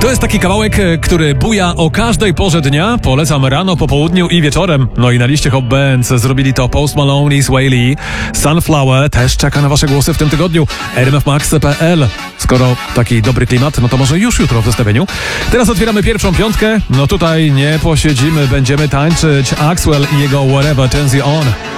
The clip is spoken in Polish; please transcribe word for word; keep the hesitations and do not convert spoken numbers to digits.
To jest taki kawałek, który buja o każdej porze dnia. Polecam rano, po południu i wieczorem. No i na liście Hot Bands zrobili to Post Malone i Swae Lee. Sunflower też czeka na wasze głosy w tym tygodniu. r m f max kropka p l. Skoro taki dobry klimat, no to może już jutro w zestawieniu. Teraz otwieramy pierwszą piątkę. No tutaj nie posiedzimy, będziemy tańczyć. Axwell i jego Whatever Turns You On.